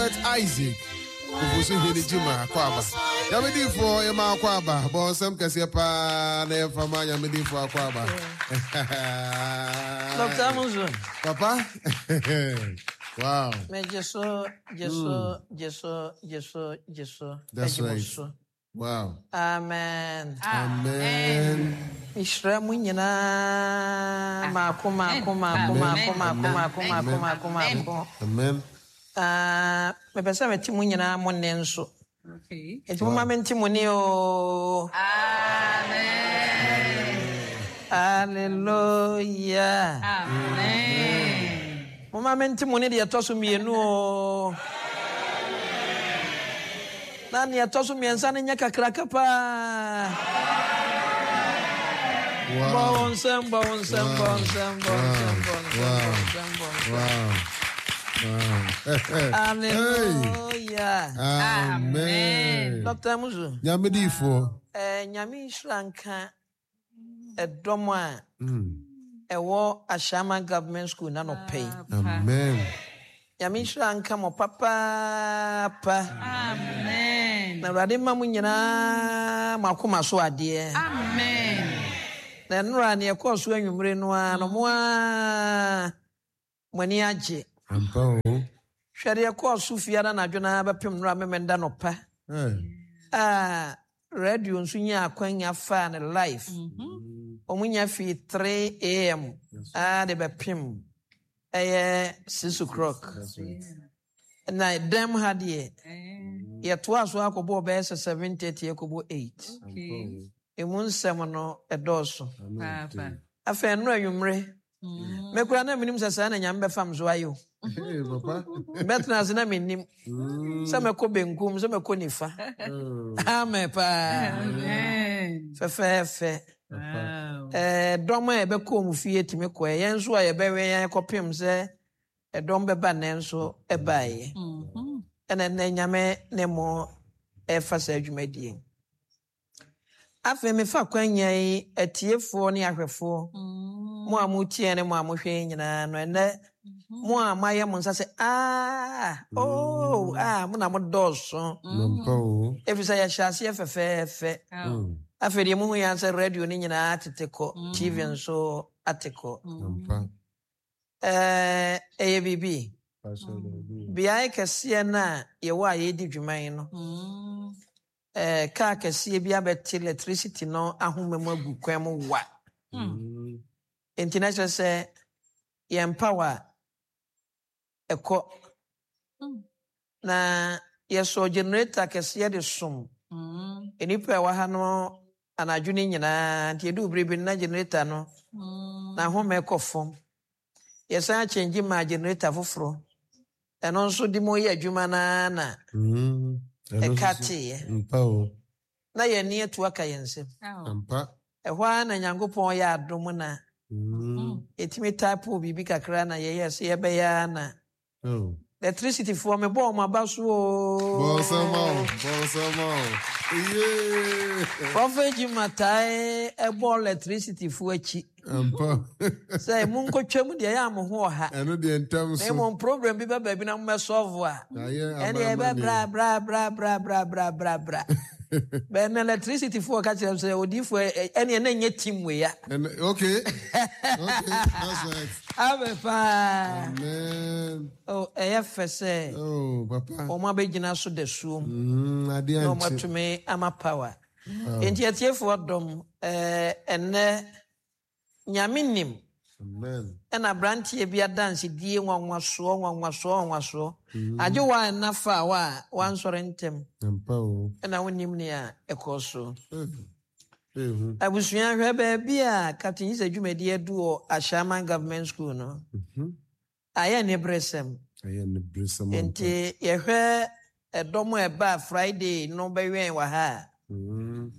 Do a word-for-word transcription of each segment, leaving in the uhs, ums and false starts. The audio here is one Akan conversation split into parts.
Prophet Isaac. Ufusu hini jima kwaba. Yamidi for yama kwaba. Bon sem kasiepa na fama yamidi for kwaba. Doctor Amuzu. Papa? Wow. Me jeso, jeso, jeso, jeso, jeso. That's right. Wow. Amen. Amen. Ishra munyina mako mako mako mako mako mako mako mako mako. Amen. Ah, me pesa me timu nyina monne nso. Okay. Eti mo ma me timu ni o. Amen. Hallelujah. Amen. Mo ma me timu ni de etoso mienu o. Na ni etoso miensa ne nya kakraka pa. Wow. Bon sem bon sem bon sem bon sem bon sem bon. Wow. Wow. Hallelujah. Amen. Doctor Amuzu. Yamidi for. Eh, nyami shranka edomo a Mm. ewo Ashama Government School na no pay. Amen. Nyami shranka mo papa pa. Amen. Na rade mamu nyina makoma so ade. Amen. Na nura ne ekọ so anwumre no a no mo a mani age. Ampa. Hwere ekọ so fiara na dwona bepem nura memenda no pa. Eh. Ah, radio nso nya akwanya fa na live. Omunya fi three a m ah de bepem eh six o'clock. Na dem hadie ye to aso akobo be seven thirty akobo eight. Okay. Emun sem no edoso. Papa. Afa no anwumre. Mekura na minim sasa na nyam be fam zo ayo. Hey, Papa. Betna zina minim. Sa meko benkum, sa meko nifa. Amen pa. Amen. Fe fe fe. Wow. Eh dom e be ko mu fie timi ko e yenso a ye be we yan kopim se e dom be ba nenso e bae. Mhm. Ene ne nyame ne mo e fa sa adwumadie. Afa me fa kwanya yi atiefo ne ahwefo. Mo amutie ne mo amuhwe nyina no ene mo amaye mo nsa se ah oh ah mo na mo doso. Ampa. Efisa ya hyase efefefe. Afedi mu ya se radio ni nyina ateteko, T V nso ateko. Ampa. Eh eye bibi. Pastor. Bia kese na ye wa ye di dwuman no. Mm. Eh ka kese bia beti electricity no ahomemu agu kwan mu wa. Mm. International say ye empower eko. Na ye so generator kese de som. Mm. Enipa wa ha no anadwune nyina nti edu bribe na generator no Mm. na home ekofom yesa change ma generator foforo eno nso di mo ye adwuma na na Mm. ekate Ampa. na ye ne etu aka yense Oh. Ampa. ehwa na nyankopon ya adom na Mm. etimi type bibi kakra na ye yes ye be ya na Oh. electricity for me bo ma baso o Bonsamo, bonsamo. Yeah. Prophet Jimatai ebo electricity fu achi Ampa. say mun ko twam de ya mo ho ha I know the entire na so. mo problem bi ba ba bi na mo solve a Yeah, ene e be bra bra bra bra bra bra bra bra ben electricity for catch them say odi for ene na nye team we ya And okay. Okay, that's right. ave pa Amen. oh e fe say Oh, Papa. o ma be gina so de suom Mm, adi no ma anchi. to me ama power enti atie for dom eh ene nyaminim Amen. ena brantie bia dance die nwanwa so nwanwa so nwanwa so aje wa na fa wa wan sore ntem Ampa o. ena wonim ne a ekoso Eh. abusua hwe ba bia captain is adwumadi adu o Ashama Government School no Mhm. aya ne bresem Aye ne brisam. enti ye hwe edomo eba Friday no be wen wa ha Mm.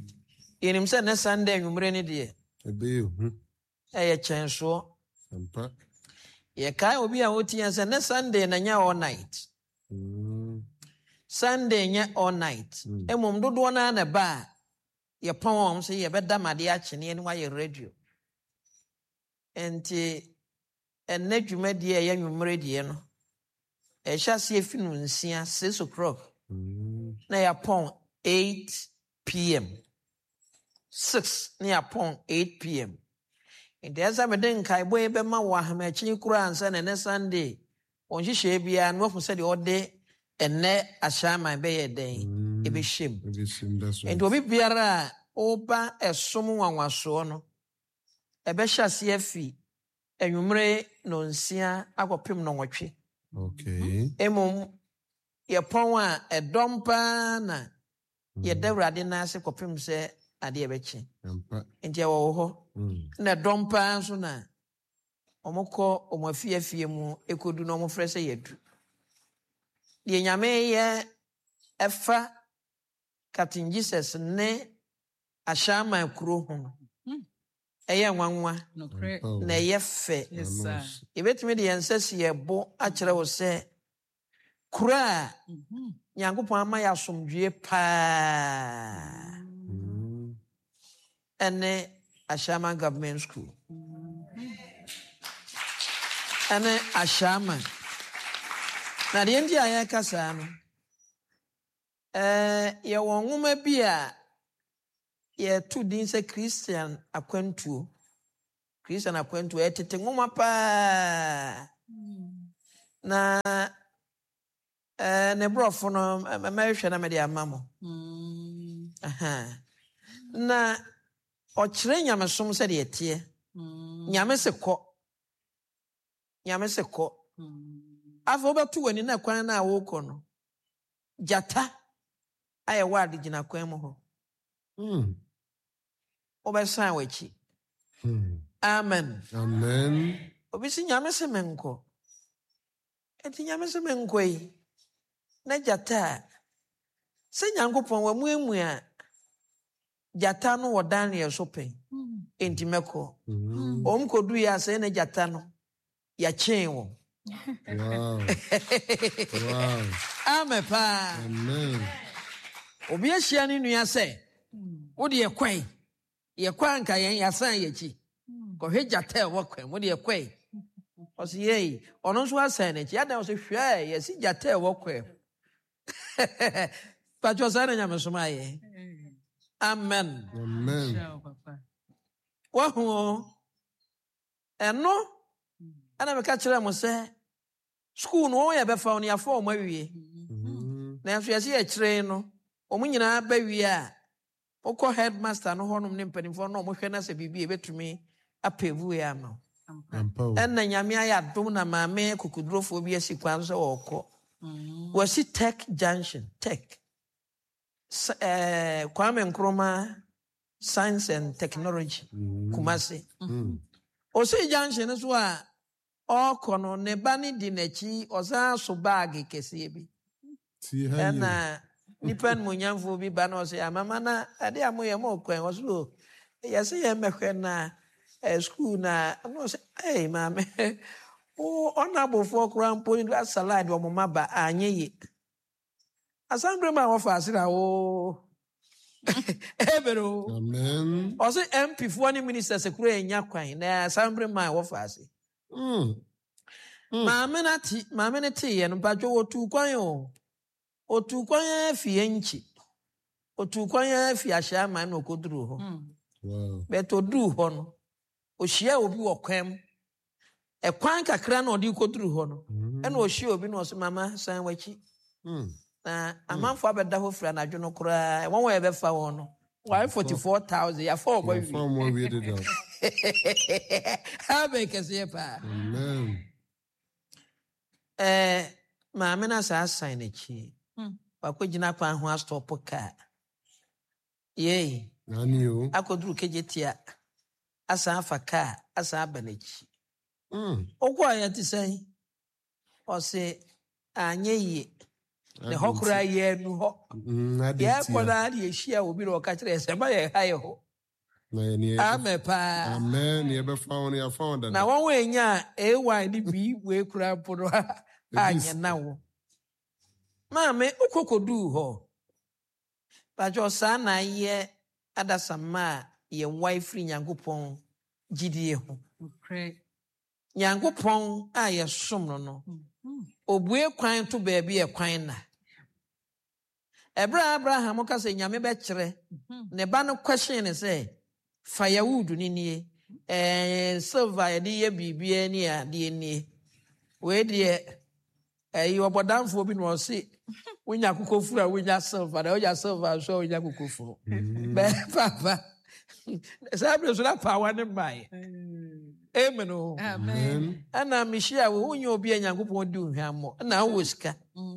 yenim se na Sunday nwumre ne de Ebe hu. eye chenso Ampa. ye kai obi a wotia se na Sunday na nya all night Mm. Sunday nya all night emom dodo na na ba ye pon se ye beda made a chene ni wa ye radio enti enne dwumadi e ye nwumre die no ɛhyɛ ase efi no nsia six o'clock Mm. na yɛapɔn eight p.m. six na yɛapɔn eight p.m. nti ɛsɛ mede nkaebɔ yi bɛma wɔ ahamakyi koraa ansa na ɛnɛ Sunday ɔnhyehyɛ biara na wahu sɛdeɛ ɔde ɛnɛ ahyɛaman bɛyɛ dɛn ɛbɛhyɛ mu. Maybe sim, that's right. nti obi biara a ɔba ɛsom nwanwasoɔ no ɛbɛhyɛ ase afi anwummere nonsia akɔpem nɔnwɔtwe. Okay. Mmom yɛpɔn a ɛdɔm paa na yɛda Awurade n'ase kɔpem sɛ adeɛ bɛkye. Ampa. Nti ɛwɔ wɔ hɔ Mm. na ɛdɔm paa nso na ɔmokɔ ɔmo afiafie mu ekodu na ɔmofrɛ sɛ yɛdu. Deɛ Nyame yɛ ɛfa Captain Jesus ne ahyɛaman kuro ho no ɛyɛ nwanwa No crack. Oh. na ɛyɛ fɛ. Yes, sir. Yɛbɛtumi de yɛn nsa si yɛbo akyerɛ wo sɛ kuro a Mhm. Nyankopɔn ama yɛ asomdwoe paa Mm. ɛne ahyɛaman government school ɛne ahyɛaman. Na deɛ nti a yɛreka saa no ɛɛ yɛwɔ nwoma bi a yɛto din sɛ Christian akwantuo. Christian akwantuo ɛtete nwoma paa na ɛɛ ne borɔfo no mɛ- mɛhwɛ na mɛde ama mo. Mm. Aha. Na ɔkyerɛ nyamesom sɛdeɛ ɛteɛ. Mm. Nyame se kɔ. Nyame se kɔ. Mm. Afei wobɛto w'ani na kwan no a wokɔ no. Gyata ayɛ wɔ ade gyina kwan mu hɔ. Mm. Wobɛsan w'akyi. Mm. Amen. Amen. Obi si Nyame se menkɔ. Enti Nyame se menkɔ yi. Na gyata a sɛ Nyankopɔn wamuamu a gyata no wɔ Daniel so pɛn. Mm. Enti mɛkɔ. Mm. Ɔm kɔdu yi a sɛ ne gyata no yɛkyɛn wɔn. Wow. Wow. Amen paa. Amen. Obi ahyia ne nua sɛ Mm. wode yɛkɔe. Yɛkɔ anka yɛn yɛasan yɛkyi. Mm. Kɔhwɛ gyata a ɛwɔ kwan wode yɛkɔe. Ɔse yei ɔno nso asan n'akyi. Adan ɔsɛ hwɛ yɛsi gyata a ɛwɔ kwan. Patwɔ saa na Nyamesom ayɛ. Eh. Amen. Amen. Ciao, papa. Wahu o. Ɛno ɛna meka kyerɛ mo sɛ school no wɔn yɛ bɛfa wo no yɛafa ɔmo awie. Mm. Nanso yɛse yɛkyerɛ no ɔmo nyinaa ba wie a wokɔ headmaster no hɔnom ne mpanimfoɔ no ɔmo hwɛ na sɛ biribi ɛbɛtumi apɛvu yɛ ama wo. Ampa. Ampa. o. Ɛnna Nyame ayɛ adom na maame kokodurofoɔ bi asi kwan so sɛ wɔkɔ. Mm. Wɔasi Tech Junction, Tech. S- ɛɛ, Kwame Nkrumah Science and Technology, Mm. Kumasi. Mm. Osi Junction so a ɔkɔ no ne ba ne di n'akyi ɔsan so baage kɛseɛ bi. See how you. Ɛna nipa nimonyamfoɔ bi ba na ɔsɛ amama na ade a moyɛ mo kwan ɔso o yɛsɛ yɛn mmɛhwɛ na ɛ school na na ɔsɛ ɛy maame o ɔna abofoɔ koraa mpo ni asalade ɔmo ma ba anyɛ ye asambere ma wɔfa ase na o ɛbɛrɛ o Amen. ɔsɛ M P foɔ ne ministers kura enya kwan na asambere ma wɔfa ase Mm. Mm. maame na ti maame ne te yɛ no mpatwa otu kwan o otu kwan afi yɛn nkyi otu kwan afi ahyɛ ama na okoduru hɔ. Mm. Wow. Bɛtɛ oduru hɔ no, ohyia obi wɔ kwan mu. Ɛkwan kakra na ɔde koduru hɔ no, Mm. ɛna ohyia obi na ɔsɛ mama san w'akyi. Mm. Na amanfoɔ abɛda hɔ fira n'adwo no koraa, wɔn wɔ yɛbɛfa wɔn no. Wɔayɛ forty four thousand, yɛafa ɔbɔ My wi. farm will read it out. Abɛ kɛseɛ paa. Amen. Ɛɛ maame na saa san n'akyi. Mm. Wakɔgyina kwan ho astɔpo kaa. Yei, Nani o. akɔduru kegyetia. Asan afa kaa, asan aba n'akyi. Mm. Okwu a yɛte sɛn ɔse anyɛ yie na hɔ koraa yɛ anu hɔ Mm. I did yɛkɔ see. naa de yɛhyia obi na ɔka kyerɛ yɛ sɛ ma yɛ ha yɛ hɔ Na ye ni. amɛ paa Amen. You ever found you found that. na wɔn wɔ enya a ay ne bi wee koraa mpo no a anyɛ na wo maame okokɔduu hɔ bakyɛ saa na ayɛ adasamma a yɛnwa firi Nyankopɔn gyidie ho No crack. Nyankopɔn a yɛsom no no obue kwan to baby e kwan na Ebra Abraham ka say nyame be kire ne ba no question ne say firewood ni nie eh silver ye de ye bibia ni a de nie we de eh obodamfo bi no say wonya kokofura wonya silver na wonya silver so wonya kokofuro be papa sabe so la power ne mai amen o Amen. ana mishia wo wonya obi anyankopon di ohwammo na wo sika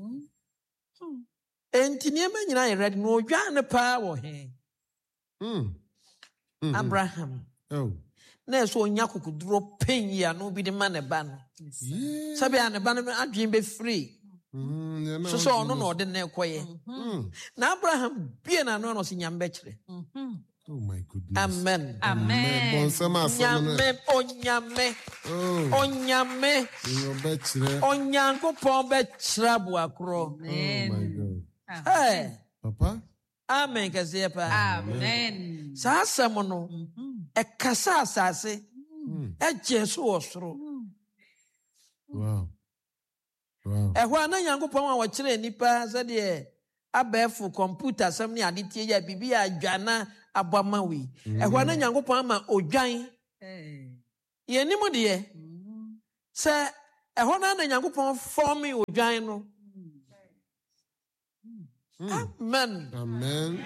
enti niema nyina ye ready no odwa ne pa wo he Mm. Abraham Oh. na so onya kokuduro penya no bi de ma ne ba no Yeah. sabe an ba no adwen be free Mm. Yeah, so so ono no de na ekoye Mm. na Abraham bie na no no si nyambe kire Oh my goodness. amen Amen. Bon sama asem no. nyame onyame Oh. onyame You betre. onyankopon be kira boakro Oh my God. eh Papa? amen kase pa Amen. sa asem no e kasa asase Mm. e jesu osoro Wow. Wow. e ho ana nyankopon a wo kire nipa se de abefo computer sam ni adetie ya bibia adwana abamawi e ho ana nyankopon ama odwan Hey. ye nimu de se e ho na nyankopon form odwan no amen Amen.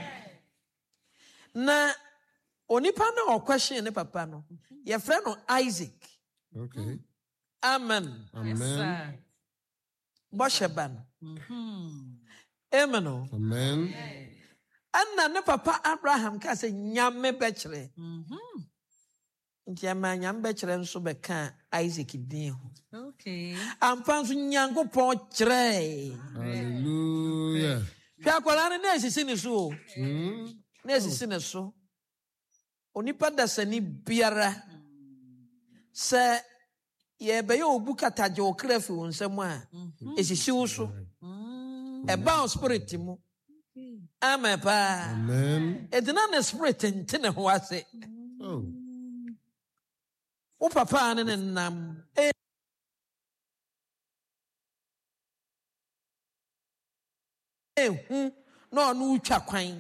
na onipa na o question ne papa no ye frɛ no Isaac Okay. amen Yes, Amen. sir. bɔhyɛ no Mhm. amen o Amen. anna ne papa Abraham ka sɛ nyame bɛkyerɛ Mhm. nti ama nyame bɛkyerɛ nso bɛka Isaac din ho Okay. ampa nso nyankopɔn kyerɛ Hallelujah. hwɛ akwara no na esisi ne so o Mm. na esisi ne so onipa dasani biara sɛ yɛbɛyɛ obu katagye wo kra fi wo nsɛm a esisi wo so Mm. ɛba wo spirit mu ama paa Amen. ɛdina ne spirit nte ne ho ase Oh. wo papa ne ne nam ehu na ɔno twa kwan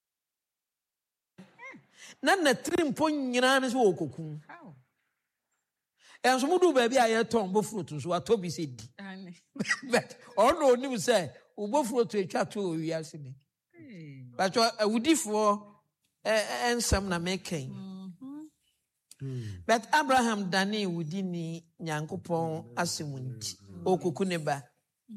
na na tiri mpo nyinaa ne sɛ wɔkɔkum How? ɛnso mudu baabi a yɛtɔn bofuro so watɔ bi sɛ di Darn. but ɔno onim sɛ wo bofuro to atwa to wɔ wiase ni Hey. batwɛ awudifoɔ ɛnsɛm na mekɛn Mhm. but Abraham dane wudi ni nyankopɔn asɛm nti ɔkuku ne ba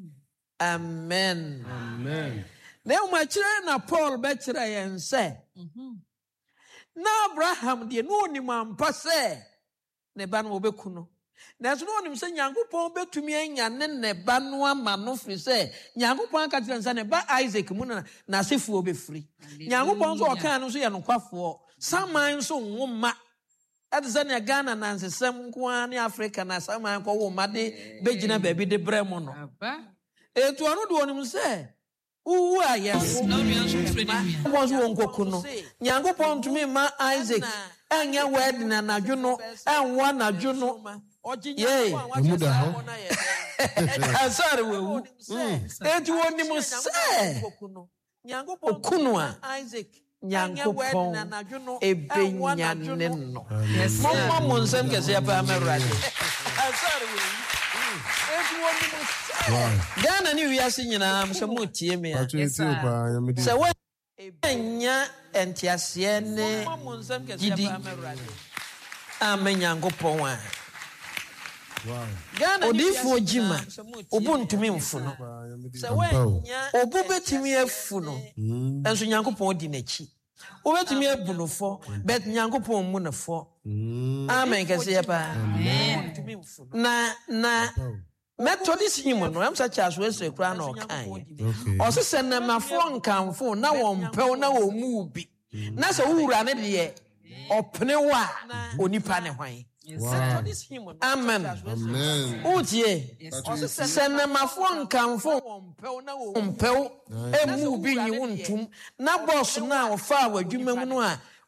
amen Amen. na ɛwom akyerɛ na Paul bɛkyerɛ yɛn sɛ Mhm. na Abraham deɛ na onim ampa sɛ ne ba no wɔbɛku no nanso na onim sɛ nyankopɔn bɛtumi anya ne ne ba no ama no firi sɛ nyankopɔn aka kyerɛ nsa ne ba Isaac mu na n'asefoɔ bɛfiri nyankopɔn nso ɔkaa no nso yɛ nokwafoɔ saman nso nwo mma ɛte sɛ nea Ghana nansesɛm nko ara ne Africa na saman kɔwo mma de bɛgyina baabi de brɛ mu no Aba. ɛtu ɔno de onim sɛ wowu a yɛwo nyankopɔn nso wɔ nkɔku no nyankopɔn ntumi ma Isaac ɛnyɛ wɛdi na anadwo no ɛnwo anadwo no yei Emu da hɔ. asare wawu ɛnti wɔnim sɛ okunu a nyankopɔn ɛbɛnya ne no Yes, sir. momma mo nsɛm kɛseɛ paa ma Awurade asare wawu ɛnti wɔnim sɛ Wow. Ghana ne wiase nyinaa sɛ motie me a Patrick, Yes, you sir. pa, yamidi. sɛ woanya nteaseɛ ne gyidi ama nyankopɔn a Wow. odiyifoɔ gyima obu ntumi mfu no Pa, yamidi. obu bɛtumi afu no Mm. ɛnso nyankopɔn di n'akyi wobɛtumi abu no fɔ but nyankopɔn mu no fɔ Mm. amen kɛseɛ paa na na Methodist yi mu no ɛm sɛ Charles Wesley koraa na ɔkaeɛ Okay. ɔse sɛ nnɛmafoɔ nkamfo na wɔmpɛw na wɔmmu wo bi na sɛ wowura ne deɛ ɔpene wo a onipa ne hwan Wow. amen Amen. wotie sɛ nnɛmafoɔ nkamfo mpɛw ɛmmu wo bi nyi wo ntom na bɔs no a ɔfaa w'adwuma mu no a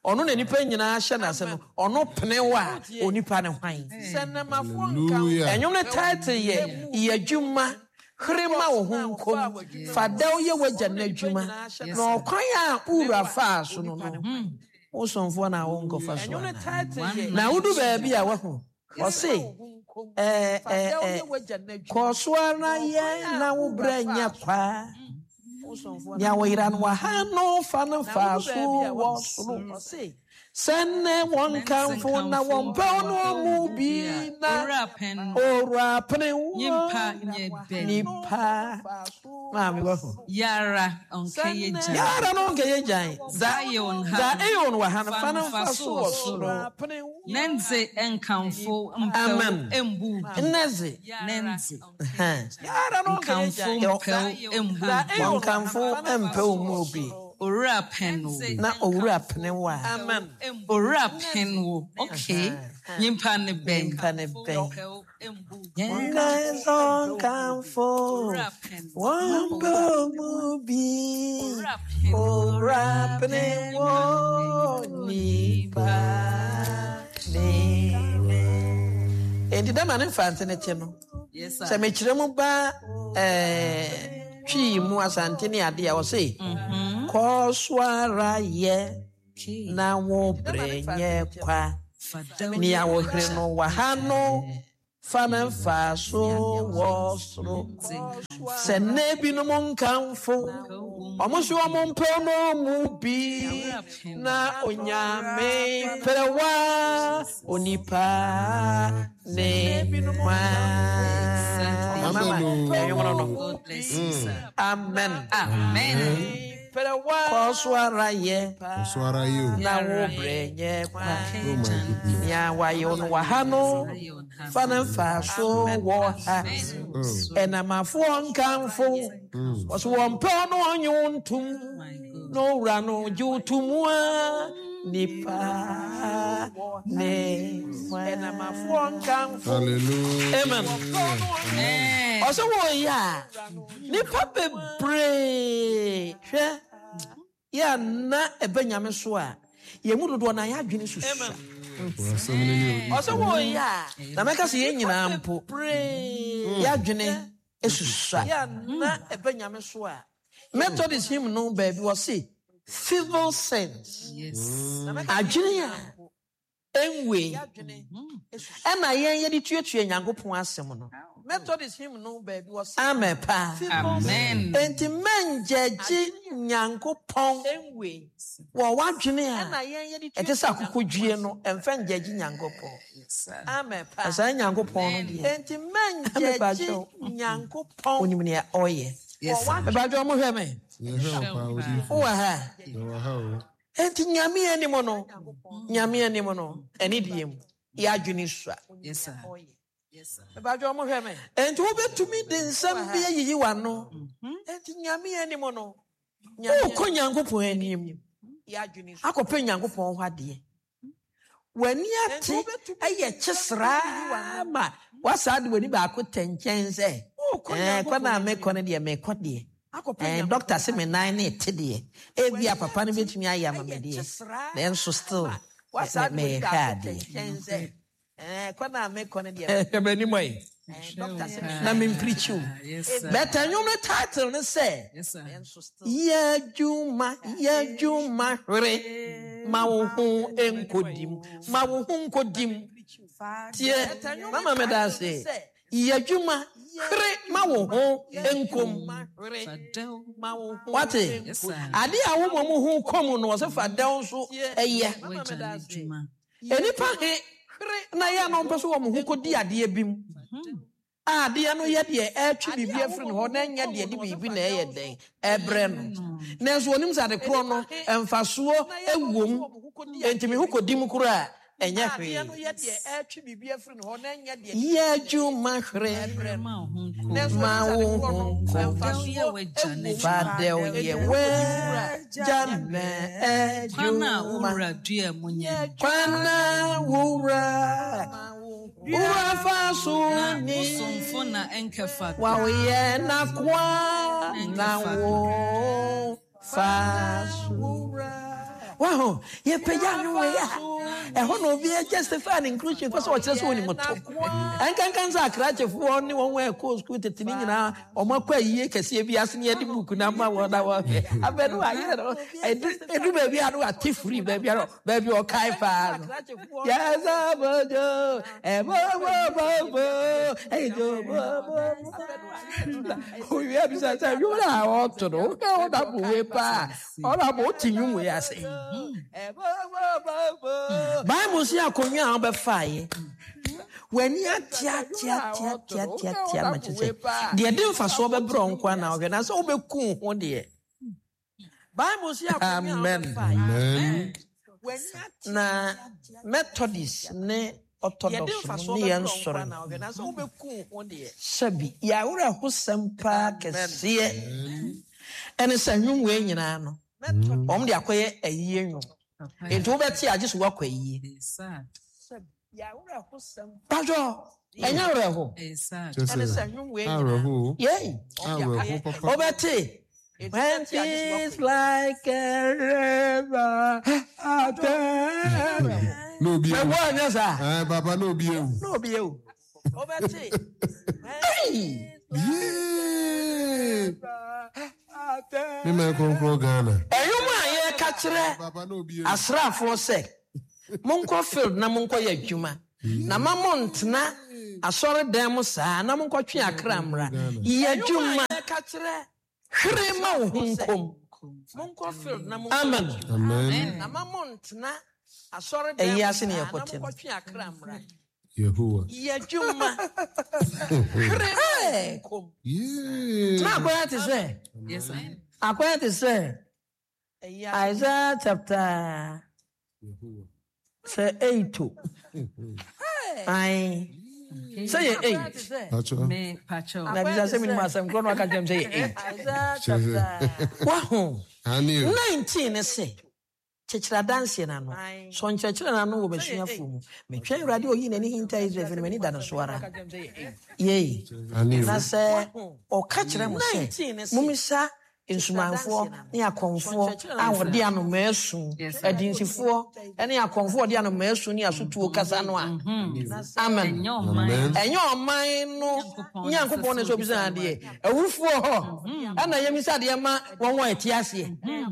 Ono na nipa nyina hye na se no ono pene wa onipa ne hwan senemafoɔ nka enyom ne title ye yadwuma Krema wo hunkom fadaw ye wagya na adwuma na okwan a ura fa so no no wo sonfo na wo nkofa so na wudu ba bi a wahu o se eh eh ko so na ye na wo bra nya kwa ya wo ira no ha no fa no fa so wo so se sene won kanfo na won pa no mu bi na ora pen Nyimpa nye ben. nipa ma mi go Yara onke ye jan. yara no nke ye jan Zion da ha. eyon wa han fa no fa so so Nenze enkamfo Amen. mpel embu. neze Nenze. yara no nke ye Enkamfo jan mpel embu. won kanfo empe mu bi Ora pen wo. na owura pene wa Amen. Ora pen wo. Okay. Nyimpa ne ben. Nyimpa ne ben. Mpel embu. Nezo kanfo Ora pen. wambo mubi Ora pen. ora pene wo nipa ne enti da mane fante ne te no Yes sir. se me kire mu ba eh twi mu asante ne ade a wo se Mhm. ko swara ye na wo brenye kwa Fadaw. ni a wo hre no wa ha no fana fa so wo sro se ne bi no mon kanfo omo so omo mpe no mu bi na onyame prewa onipa ne wa God bless you, sir. amen Amen. ko swara ye Swara you. na wo brenye kwa Oh my goodness. ya wa yo no wa ha no Zion ha. fana fa so wo ha Oh. enamafo nkanfo was one pound on you tum My God. no rano ju tumwa nipa ne enamafo nkanfo Hallelujah. amen Amen. also wo ya nipa bebre hwe ya na ebenyame so a ye mu dodo na ya adwene susu also wo ya na meka se ye nyina mpo ya adwene esusu ya na ebenyame so a Methodist hymn no baby was say civil sense Yes. adwene ya enwe ena yen ye de tuatua nyankopon asem no Methodist hymn no baby was say amepa Amen. enti menjeji nyankopon enwe wo wadwene a ete sa kokodwie no emfa njeji nyankopon Yes, sir. amepa asa nyankopon no de enti menjeji nyankopon onim ne oye Yes, sir. ebadwo mo hwe me wo ha enti nyame anim no nyame anim no eni diem ya adwene sua Yes, sir. Yes, sir. ebadwo mo hwe me enti wo betumi de nsam bia yiyi wano enti nyame anim no nyame ko nyankopon anim ya adwene sua akopɛ nyankopon ho ade wani ate eye kyesra ma wasa de wani ba ko tenchen sɛ eh kwana me kone de me kode eh doctor se me nine ne te de e bia papa no betumi ayama me de then so still wasa me had eh kwana me kone de eh bani mai doctor se me na me preach you Yes, sir. better you me title ne say Yes, sir. ya juma ya juma hre ma wo hu enkodim ma wo hu enkodim tie mama me da say ya juma hre ma wo hu enkom Fadaw. ma wo hu wate Yes, sir. ade a wo mo hu kom no so fa dan so eye Waja ne juma. enipa he hre na ya no mpeso wo mo hu kodi ade abim ade no ye de etwe bibia firi no na nya de de bibi na eye den ebre no nanso onim sa de kro no emfaso ewom entimi hu kodim kro a enya hwe ye juma hre Ma ho nko. ma wo hu Fadaw ye waja ne juma. fadel ye we jame Kwana ejuma ura dua munye. kwana wura wura faso ni Osomfo na enkefa. wa ye na kwa na wo faso Wow, ye peja no way. E ho no be justify an inclusion because what just woni moto. En kan kan za krache fu oni won we ko school tetini nyina o makwa yiye kese bi ase ne yedi book na ma woda wo. Abenu aye no. Edu ba bi anu ati free ba bi anu ba bi o kai pa. Yes abojo. E bo bo bo bo. Hey jo bo bo. O ye bi sa sa yo na o to no. O da bu we pa. O da bo tinyu we ase. Bible say akonya obefaye. When you tia tia tia tia tia tia ma chese. De dem fa so obebro nkwa na ohwe na so obeku ho de. Bible say akonya obefaye. Amen. Na Methodist ne Orthodox ne yan soro na ohwe na so obeku ho de. Sabi ya wura hosampa kese. Ene sanwum we nyina no. Om de akoye ayiye nwo. Ento beti agyeso wakwa ayiye. Ya wura hosam. Pajo, enya wura ho. Ene sanwum we nyina. Yey. Obeti. When it's like a river. No be. Me wa nya sa. Eh baba no be you. No be you. Obeti. Hey. Yeah. Me me kon Ghana. Eyuma ye ka kire asrafo se. Monko field na monko ye adwuma. Na mamontna asore dan mo saa na monko twe akramra. Ye adwuma ka kire hwere ma wo hunkom. Monko field na monko. Amen. Amen. Na mamontna asore dan mo saa na monko twe akramra. Yehovah. Ye adwuma. Hwere ma kom. Yeah. Na boya te say. Yes, sir. According to say Isaiah chapter say eight. I say eight. Pacho. Me pacho. Na bisa say minimum asem kono aka dem say eight. Isaiah chapter wow. Ani. nineteen say chechira dance na no. So chechira na no wo besuafo mu. Me twa Awurade oyi na ni hinta Israel fe me ni da no so ara. Yey. Ani. Na say o ka kire mo say mumisa insumanfo ne akonfo a wode ano maesu adinsifo ene akonfo wode ano maesu ne asutuo kasa no a amen enyo oman no nyankopon ne so bisa de awufo ho ana yemisa de ma won won atiase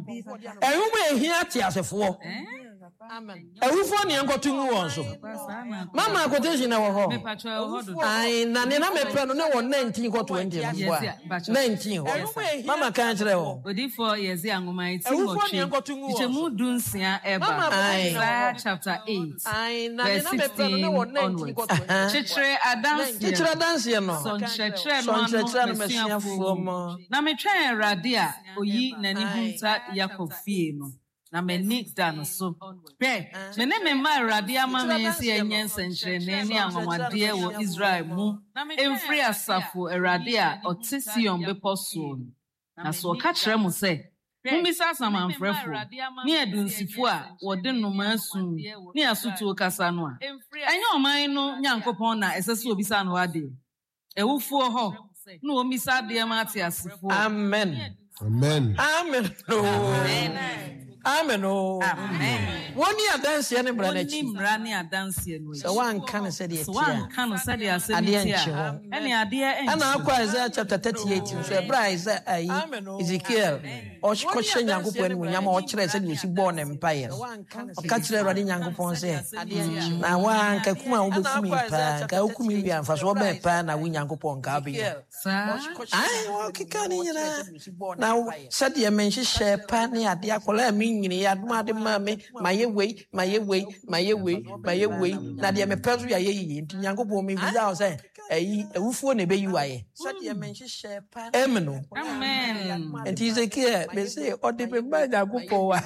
ehuma ehia atiasefo amen awufo ne nkotu mu won so mama quotation na wo ho Me pacho ho do. ai na ne na me pre no ne won nineteen ko twenty nineteen mama kan kire wo Odifo yezi angoma iti mochi. Ichemu dunsia eba. Isaiah chapter eight. Verse sixteen onwards. Chichire adansi. Chichire adansi no. Son chichire no mesiafo mo. Na me twa Awurade a oyi nani hunta Yakob fie no. Na me nick dan so. Pe, me ne me ma Awurade ama me se enye nsenkyere na ni anwamade wo Israel mu. Emfiri asafo Awurade a ote Sion bepo so. Na so ka kire mo se mumbisa samanfrefo ni adunsifo a wode nnoma asu ni asutuo kasa no a enye oman no nyankopon na esese obisa no ade ewufuo ho na ombisa de ma ate asifo. Amen. Amen. Amen. Amen. Amen. Amen. Woni adanse ne bra na chi. Woni mra ne adanse no. So wan kan se de tia. So wan kan se de ase de tia. Ene ade enchi. Ana akwa Isaiah chapter thirty-eight so e bra Isaiah ai Ezekiel o ko hye nyankopon mu nyama o kire se de osi bo ne mpaye. O ka kire Awurade nyankopon se na wan ka kuma wo bekumi pa ka okumi wi anfa so be pa na wo nyankopon ka be. Sa ai o kika ni nyina na se de men hye pa ne ade akola mi nyini ya dum ade ma me maye wei maye wei maye wei maye wei na de me peso ya ye yi nti nyankopon mi biza o se ayi ewufuo na be yi waye se de men hye pa amen. Amen. Nti Ezekiel be say o de be ma nyankopon wa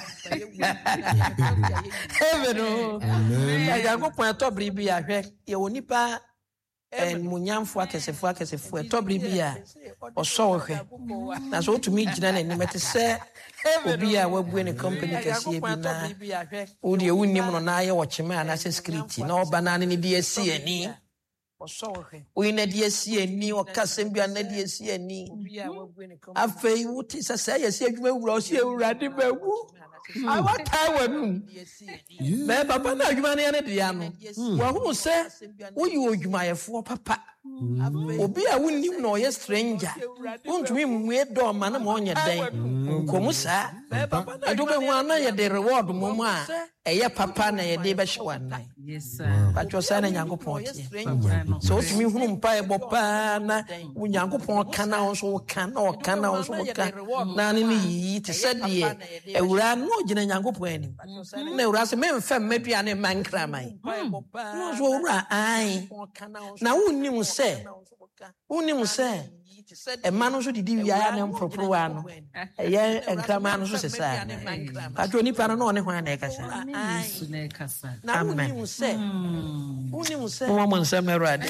amen. Amen. Nyankopon to bribi ahwe ye onipa en munyamfo akesefo akesefo to bribi a oso hwe na so otumi gina na ni mete se obi a wabu ne company kase bi na o de wunnim no na aye wo cheme ana se script na oba na ne di asi ani o ina di asi ani o kasem bi ana di asi ani afei wuti se se ye se adwuma wura o se Awurade bawu I want Taiwan. Me papa na adwuma ne ne dia no. Wa hu se wo yi odwumayefo papa. Obi a wunnim na oye stranger. Wontumi mmue do ma na mo onye den. Komu sa. Ado be hu ana ye de reward mo mu a eye papa na ye de be hwe nan. Yes sir. Patcho sa na Nyankopon tie. So otumi hunu mpa e bopa na Nyankopon kana wo so kana o kana wo so ka. Na ne ni te sade ewura no gina Nyankopon ani. Na ewura se memfa mmedua ne mankra mai. No so ewura ai. Na wunnim se wunnim se e manu so didi wiaya ne mpropro wa no eye enkrama no so sesa patcho ni pa no ne hwan na e kasa Yesu na kasa. na wunnim se wunnim se mo mo nsem Awurade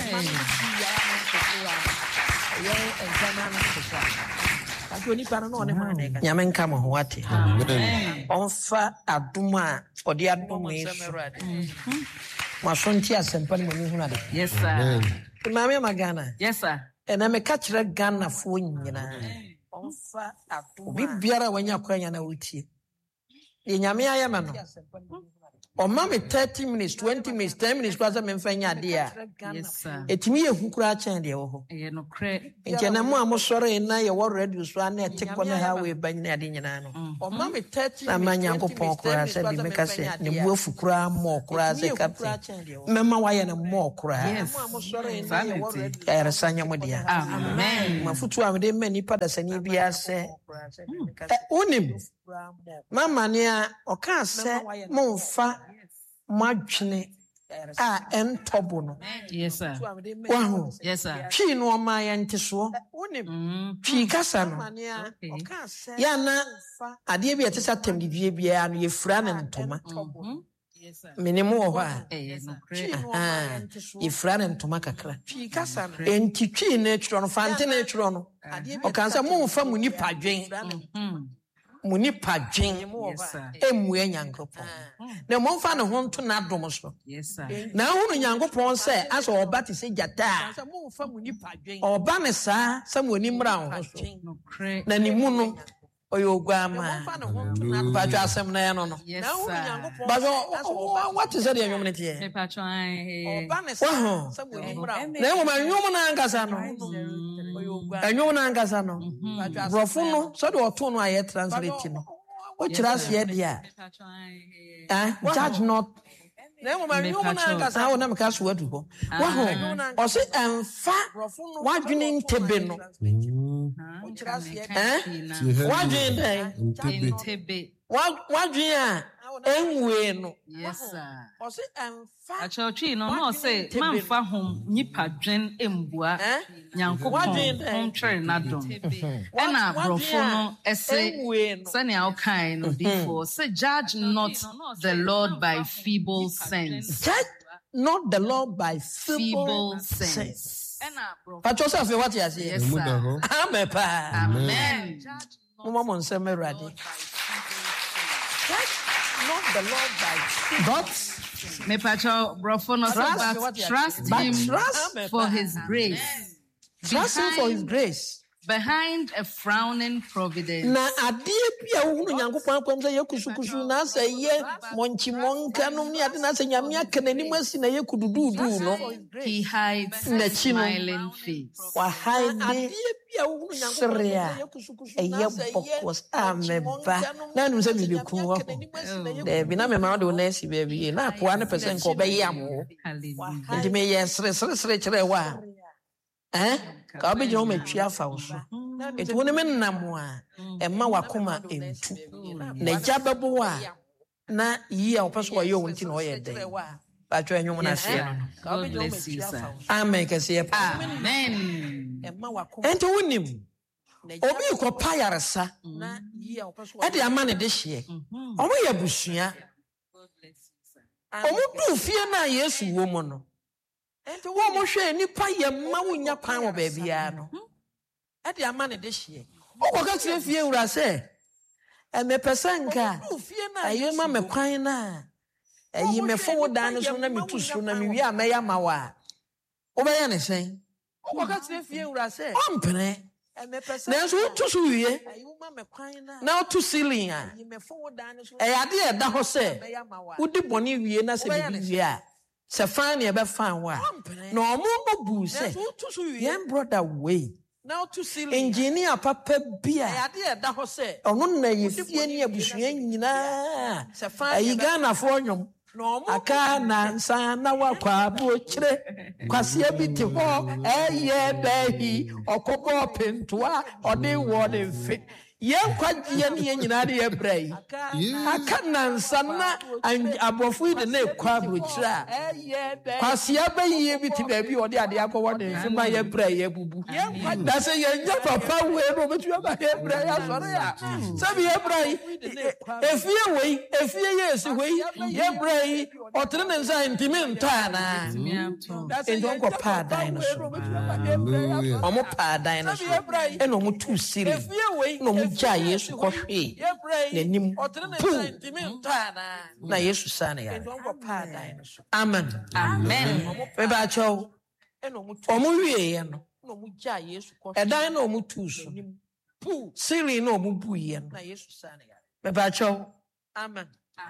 nyame nka mo ho ate onfa adom a ode adom Yesu maso nti asempa ne mo hu na de. Yes sir. Mama Magana. Yes sir. And I'm a catcher Ghana for nyina. Onfa adom bi biara wanya kwanya na wuti. Ye nyame ayama no. O mama thirty minutes, twenty minutes, ten minutes kwaza memfanya de a. Yes sir. Etimi ye hukura chen de wo ho. Ye no kre. Nke na mo amosore na ye wo radio so na etekọ na ha we banyina ade nyina no. O mama thirty na Nyankopon kura se bi meka se ne bu afukura mo kura se captain. Mema wa ye ne mo kura. Yes. Na ye wo radio era sanya mo dia. Amen. Mafutu amde mani pada sani bia se. Unim. Mama nia oka se momfa madwene a entobo no. Yes sir. Wahu. Yes sir. Twi no ma ya nteso. Unim. Twi kasa no. Okay. Ya na ade bia tesa tem bibie bia no ye fura ne ntoma. Yes sir. Minimu wo ha. Eh no kre. Ah. Ye fura ne ntoma kakra. Twi kasa no. Enti twi na etro no fante na etro no. Oka nsa momfa mu nipa dwen. Mhm. Muni padwen emu Nyankopon na mo mfa ne ho nto na dom so. Yes sir. Na hunu Nyankopon se aso oba te se jata mo mfa muni padwen oba ne sa samoni mra ho so No kre. na ni mu no oyo guama padwa asem na ya no no. Yes sir. Bazo what is that your minute Me here patron eh. oba ne sa samoni mra na mo ma nyum na angasa no enyo na angasa no brofo no so de oto no aye translate no o kira se e dia ah judge not na mo ma nyum na angasa o na me ka so adu ho wa ho o se emfa wadwene ntebe no o kira se eh wadwene Ntebe. wadwene a enwe no. Yes sir. O se emfa Achọchi no no say manfa hom nipa dwen embua Nyankopon hom twere nadom. Ena brofo no ese sani aukai no before say judge not the Lord by feeble sense. judge not the Lord by feeble Feeble sense. sense. Ena brofo. Pacho say fe what you say. Yes sir. Amen pa. Amen. Mo mo nsem Awurade. Judge not the Lord by feeble But me pacho brofo no Trust- but trust But him trust for his grace. Trust him for his grace. Behind a frowning providence. Na adie bia wo hunu Nyankopon akwam sɛ yekusukusu na sɛ ye monchimonka no ne ade na sɛ nyame aka nanim asi na yekudududu no He hides Na a chi no. smiling face. wa haide seria ɛyɛ bɔkɔs ameba na anu sɛ mebeku wɔ ho daabi na mema wode wo na asi baabi na akoa ne pɛ sɛ nka ɔbɛyam wo Hallelujah. nti meyɛ seresere kyerɛ wo a eh ka wobɛgyina wo matwi afa wo so nti wo ne me nnam a ɛma wakoma ɛntu na agya bɛbo wo a na yi a wopɛ so wɔyɛ wo nti na ɔyɛ dɛn batwɛ anwom no aseɛ no no God bless you, sir. amen kɛseɛ pa Amen. ɛnti wonim obi kɔpa yaresa ɛde ama ne de hyeɛ ɔmo yɛ abusua ɔmo duu fie no a Yesu wɔ mu no wo mo hwɛ nipa yɛ ma wonya kwan wɔ baabiara no ɛde ama ne de hyeɛ wokɔka kyerɛ fie wura sɛ ɛmepɛ sɛ nka ɛyɛ ma me kwan no a ɛyi mefo wo dan no so na metu so na mewie a mɛyɛ ama wo a wobɛyɛ ne sɛn wokɔka kyerɛ fie wura sɛ ɔmpene nanso wotu so wie na wotu ceiling a ɛyɛ ade a ɛda hɔ sɛ wodi bɔne wie na sɛ bibi wie a sɛ fan ne ɛbɛfan wo a na ɔmo mo bu sɛ yɛn brother wei engineer papa bi a ɔno na yɛ fie ne abusua nyinaa ayi Ghanafoɔ nnwom aka na nsa na wakwa abokyire kwasia bi te hɔ ɛyɛ baahi ɔkɔbɔ pentoa ɔde wɔ ne mfe yɛn kwagyeɛ ne yɛn nyinaa de yɛbrɛ yi aka na nsa na abɔfo yi de ne kɔ abokyire a kwasia bɛyie bi te baabi ɔde ade akɔwɔ ne mfe ma yɛbrɛ yɛ bubu na sɛ yɛnyɛ papa wei no ɔbɛtumi aba yɛbrɛ yɛ asɔre a sɛbi yɛbrɛ yi efie wei efie yɛ esi wei yɛbrɛ yi ɔtene ne nsa ntimi ntɔ anaa nti ɔnkɔ paa dan no so ɔmo paa dan no so ɛna ɔmo tu siri na ɔmo gya Yesu kɔhwee n'anim puu na Yesu saa ne yare amen mebaakyɛw ɔmo wieɛ no ɛdan na ɔmo tuu so siri na ɔmo buiɛ no mebaakyɛw amen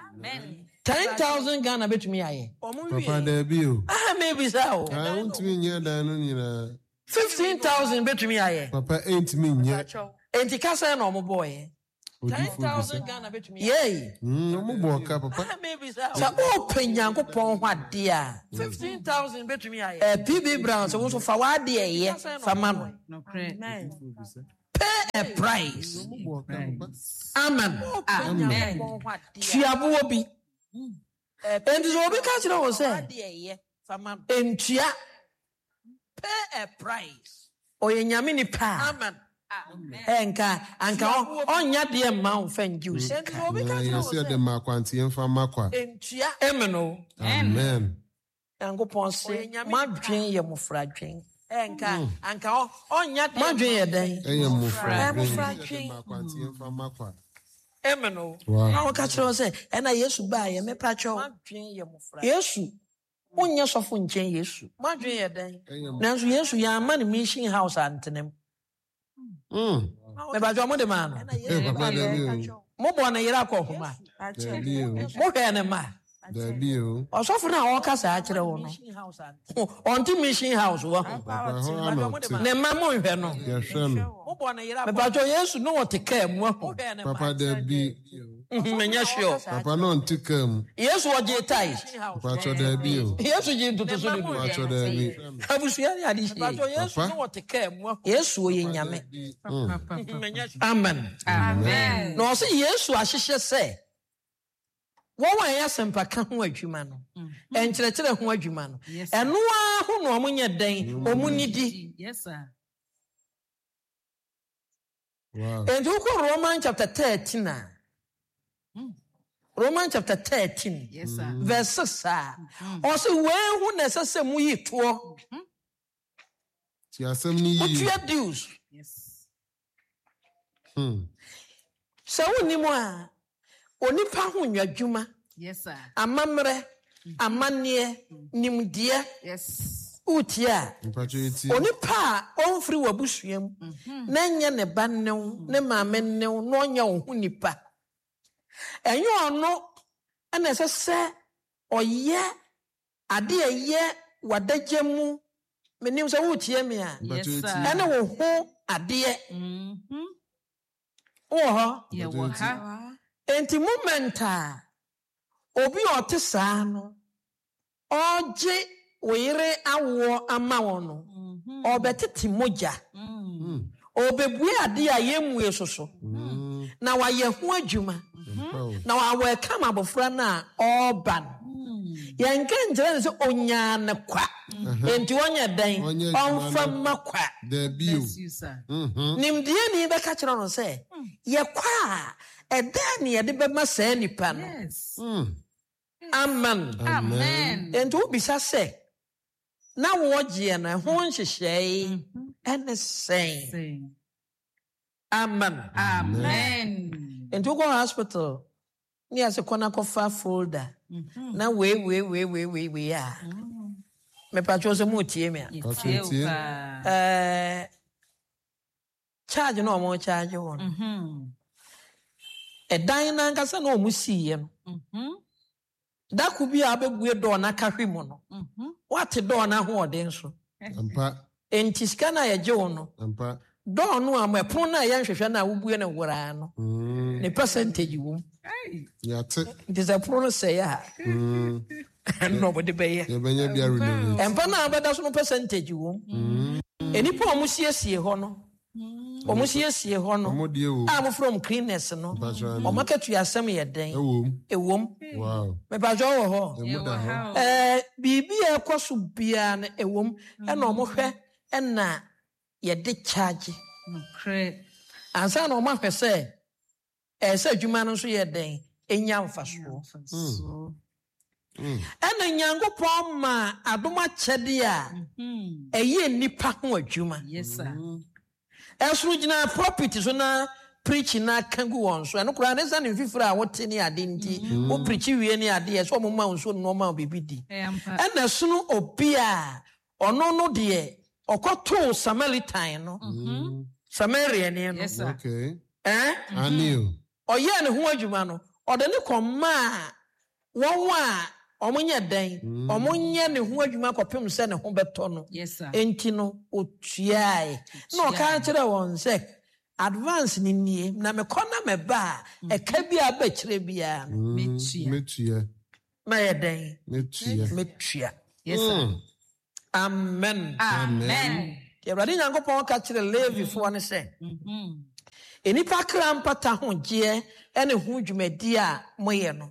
ten thousand Ghana betumi ayɛ Papa Debi o ah maybe so I want to be near dan no nyina fifteen thousand betumi ayɛ Papa ain't me nyɛ enti kasa na ɔmo bɔɔyɛ ten thousand Ghana betumi yɛ mm ɔmo bɔ ka papa sɛ ɔpɛ Nyankopɔn ho ade a fifteen thousand betumi ayɛ eh P B Brown so so fa wade ɛyɛ fa ma no pay a price amen amen tuaboɔ bi enti so obi ka kyerɛ wo sɛ entua pay a price ɔyɛ nyame nipa amen enka anka onya de ma wo fa ngi usika yes ya de ma kwanti emfa makwa entua emeno amen Nyankopɔn se madwen yɛ mofra dwen enka anka onya de madwen yɛ dan ɛyɛ mofra mofra dwen ma kwanti emfa makwa emeno na wo ka kyerɛ sɛ ɛna Yesu ba yɛ mepa kyɛw madwen yɛ mofra Yesu onye sɔfo nkyɛn Yesu madwen yɛ dan nanso Yesu yɛ ama ne mission house antenem mm me ba jo mo de ma no mo bo na yira akɔ homa mo hwɛ ne ma Debi o ɔsɔfo na wɔka saa kyerɛ wo no ɔnti mission house wɔ ne ma mo hwɛ no yɛhwɛ no mo bo na yira akɔ me ba jo Yesu no wɔte kaa mu ho Papa Debi menya sure Papa no nti kam Yesu wɔgye tai Papa cho Debi o Yesu gye ntoto so Papa cho Debi abusua ne ade hie Yesu no wɔte kaa mu Yesu oyɛ nyame amen amen na ɔsɛ Yesu ahyehyɛ sɛ wɔn a ɛyɛ asɛmpa ka ho adwuma no ɛnkyerɛkyerɛ ho adwuma no ɛno a ho na ɔmo nyɛ dɛn ɔmo nidi yes sir wow and who Romans chapter thirteen a Romans chapter thirteen yes sir verse six a ɔsɛ wɔn ho na ɛsɛ sɛ mo yi toɔ ti asɛm ni yi wotua dues yes hmm sɛ wonni mu a onipa ho nyɛ adwuma yes sir amammerɛ amanneɛ nimdeɛ yes utia mpacho eti onipa a ɔmfiri wabusua mu na nyɛ ne ba new ne maame new na ɔnyɛ wo ho nipa ɛnyɛ ɔno ɛna ɛsɛ sɛ ɔyɛ ade a ɛyɛ wadagya mu menim sɛ wotie me a yes sir ɛne wo ho adeɛ mhm wɔ hɔ yeah wo ha enti moment a obi a ɔte saa no ɔgye oyere awo ama wo no ɔbɛtete mogya ɔbɛbue ade a yɛmmue soso na wayɛ ho adwuma na wawɔ ɛka ma abɔfra no a ɔreba no yɛnka nkyerɛ ne sɛ onyaa ne kwa enti wɔnyɛ dɛn ɔmfa mma kwa Debi o yes you sir nimdeɛ ni bɛka kyerɛ no sɛ yɛkwa a ɛda ne yɛde bɛma saa nipa no yes amen amen enti wobisa sɛ na wɔgyeɛ no ɛho nhyehyɛe ɛne sɛn say amen amen enti wokɔ hospital ne yɛ sɛ kɔ na kɔfa folder na wei wei wei wei wei wei a mepatwɛ sɛ motie me a Mpacho eti ɛɛ charge no omo charge won mhm e dan na nkasa na omu siye no mhm da ku bi abegue do na kahwe mu no mhm what do na ho ode nso ampa entiska na ye je wono ampa do no amepon na ye nhwehwe na wobue na wora no ne percentage wo yate this a pro say ya mm nobody be ye ye benya bia renew empa na abeda so no percentage wo mm enipa omu siesie ho no omu siesie ho no am from cleanness no o market you asem ye den ewom ewom wow me ba jo wo ho eh bibi e koso bia na ewom e na omu hwe e na ye de charge cre ansa na omu hwe se e se adwuma no so ye den enya mfaso so ena Nyankopon ma adoma kyede a eye nipa ho adwuma yes sir esuru gina property so na preach na kangu won so eno kura ne sa ne fifira a wote ne ade nti o preach wie ne ade so mo ma nso no ma bibidi ena sunu obi a ono no de okoto Samaritan no Samaria ne no okay eh aniu oye ne ho adwuma no ode ne koma won wa omonye den omonye ne ho adwuma kopem se ne ho beto no enti no otuae no ka kire won se advance ni nie na me kona me ba e ka bia ba kire bia metua metua ma den metua metua yes sir amen amen ye bradi Nyankopon ka kire Levi fo ne se mhm enipa kra mpata ho je ene ho dwumadi a moye no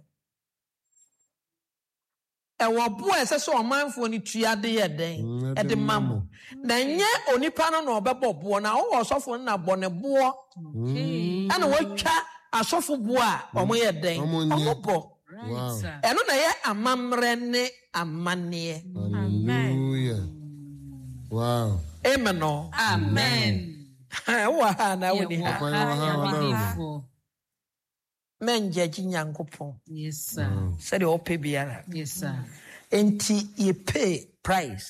ewo bo ese so omanfo ni tuade ye den e de mamo na nye onipa no na obebo bo na wo osofo na bo ne bo ana watwa asofo bo a omo ye den omo bo wow eno na ye amamre ne amane hallelujah wow amen amen wa na woni ha menje Nyankopon yes sir said o pay biara yes sir enti ye pay price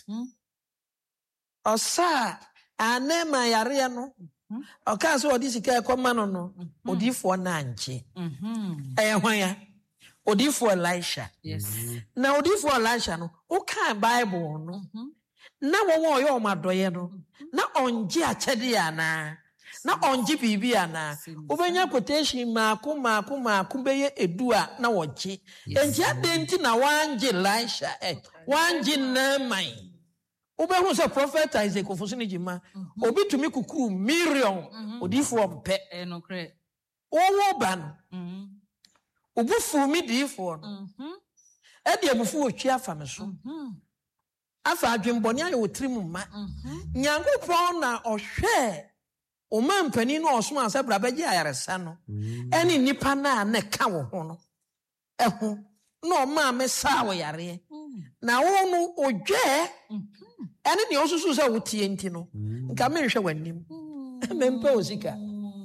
osa anema yare no oka so odi sika ekoma no no odifo na anche mhm eh hwan ya odifo Elisha yes na odifo Elisha no o kan Bible no na wo yo madoye no na onje achede ya na na onji bibia na ubenya quotation maako maako maako beye edua na woje enji adenti na wanje Elisha eh wanje na mai ubehu se prophet Isaac ofusu ni jima obi tumi kuku million odifo mpe eh no kre owo ban mhm obufu mi difo mhm e de obufu otwi afa me so mhm afa adwemboni ayo otrimu ma Nyankopon na ohwe o man pani no osoma asabra beje ayaresa no eni nipa na na ka wo ho no eho no ma me sa wo yare na wo no odwe eni ne osusu se wo tie nti no nka me hwe wanim me mpa osika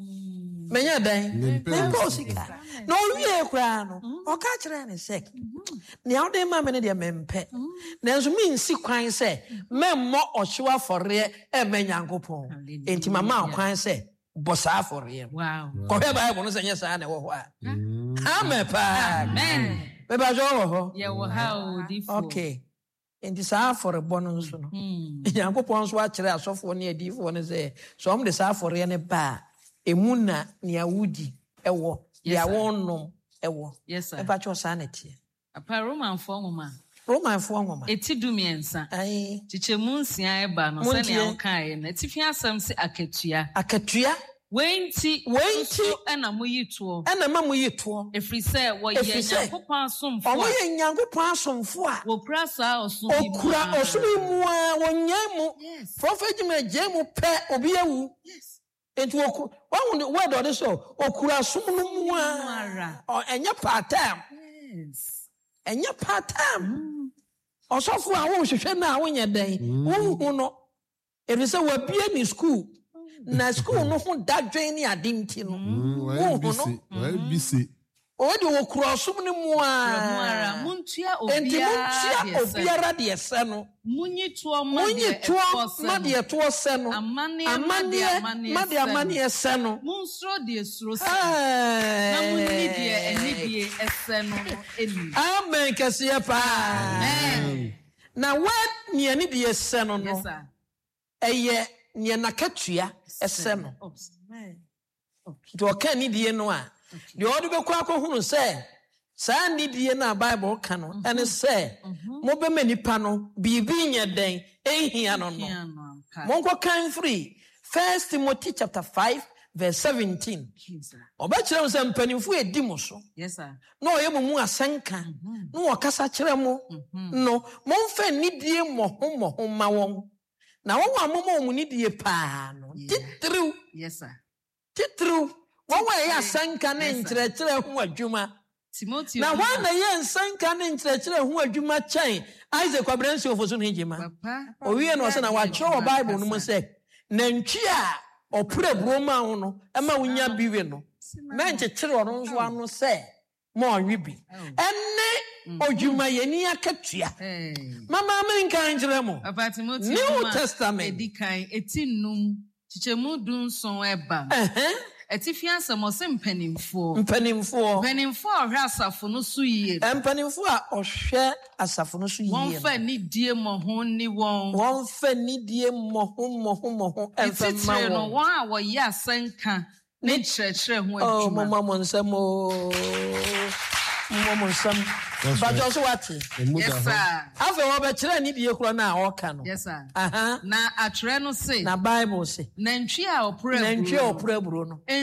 menya dan me mpa osika no wie kra no o ka kire ne sek ne awde ma me ne de me mpe na nso mi nsi kwan se me mo ohwewa fore e me Nyankopon enti mama kwan se bosa fore wow ko he Bible no se nya sa na wo ho a amen pa amen be ba jo wo ho ye wo ha odifo okay enti sa fore bono nso no Nyankopon so a kire asofo ne adifo ne se so om de sa fore ne ba emuna ne awudi ewo ya wonom ewo yes sir e ba cho sanity apa Roman fo ngoma Roman fo ngoma eti dumiensa ai chichemu nsia e ba no se ne ankae na tifi asam se akatua akatua wenti wenti ena moyito ena ma moyito efri se wo ye Nyankopon asomfo o ye Nyankopon asomfo a wo kura sa osumi okura osumi mu a wonyamu prophet me jemu pe obi awu yes enti woku won word on so okura sum no mu a o enya part time yes enya part time osofo a wo hwehwe na wo nya dan wo hu no e say wa bia ni school na school no ho dadwen ni adinti no wo hu no wa bisi Odi wo crossum ni mu a. Muntia obiara de ese no. Munyi tuo ma de eto se no. Amane ma de amane ese no. Munsro de esro se. Na munyi de enibie ese no eni. Amen kese pa. Amen. Na what ni enibie ese no no. Yes sir. Eye ni nakatua ese no. Amen. Do ka ni die no a. The order be kwa ko hunu say saa nidie na Bible ka no ene say mo be manipa no bibi nya den ehia no no mo nko kan free First Timothy chapter five verse seventeen oba kire mo say mpanimfu edi mo so yes sir no ye mo mu asenka no okasa kire mo no mo mfa nidie mo ho mo ho ma won na won amoma mo nidie pa no titru yes sir titru One way, yes, Sanka in Tretre who are Juma. Timothy. Now, one day, yes, Sanka in Tretre who are Juma chain. Isaac Quabrencio for Sunhijima. Or we are not saying our show Bible, no more say. Nenchia or put a broma on Emma Winya Bivino. Nancy children one say more ribby. And ne or Juma Yenia Katia. Mamma Mankind Remo. About Timothy New Testament. Edikai, etinum, Chichemudun son eba. Etifia semo se mpanimfo mpanimfo mpanimfo ohwe asafo no so yie mpanimfo a ohwe asafo no so yie won fa ni die mo ho ni won won fa ni die mo ho mo ho mo ho emfa no won a wo ye asenka ne kyerɛkyerɛ ho adwuma oh mama mo nsam o mama mo nsam ba jo so wate yes sir afa wo be kyerɛ ni die kuro na a woka no yes sir aha na atwerɛ no se na Bible se nantwi a opra nantwi a opra buro no